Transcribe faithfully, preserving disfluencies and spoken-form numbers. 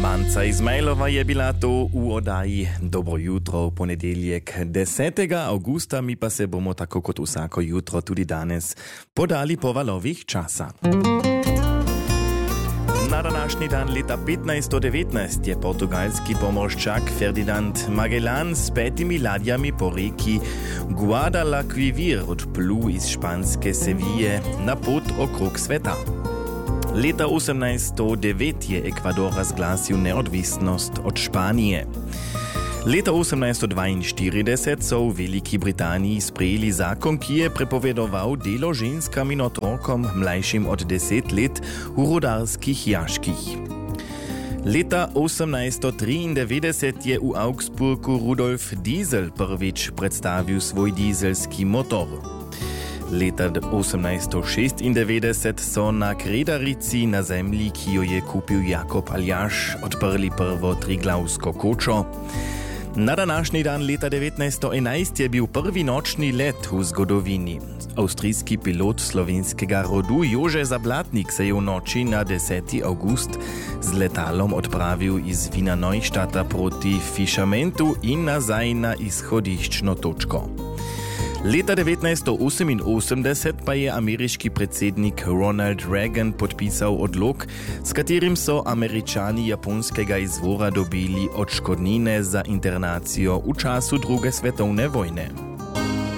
Anca Izmailova je bila to v oddaji Dobro jutro v ponedeljek desetega augusta, mi pa se bomo tako kot vsako jutro tudi danes podali po valovih časa. Na današnji dan leta petnajststo devetnajst je portugalski pomorščak Ferdinand Magellan s petimi ladjami po reki Guadalquivir odplul iz španske Seville na pot okrog sveta. Leta osemnajststo devet je Ekvador razglasil neodvisnost od Španije. Leta osemnajststo dvainštirideset so v Veliki Britaniji sprejeli zakon, ki je prepovedoval delo ženskam in otrokom mlajšim od deset let v rudarskih jaških. Leta osemnajststo triindevetdeset je v Augsburgu Rudolf Diesel prvič predstavil svoj dizelski motor. Leta osemnajststo šestindevetdeset so na Kredarici na zemlji, ki jo je kupil Jakob Aljaž, odprli prvo triglavsko kočo. Na današnji dan leta devetnajststo enajst je bil prvi nočni let v zgodovini. Avstrijski pilot slovenskega rodu Jože Zablatnik se je v noči na deseti avgust z letalom odpravil iz Wiener Neustadta proti Fischamentu in nazaj na izhodiščno točko. Leta devetnajststo oseminosemdeset pa je ameriški predsednik Ronald Reagan podpisal odlok, s katerim so Američani japonskega izvora dobili odškodnine za internacijo v času druge svetovne vojne.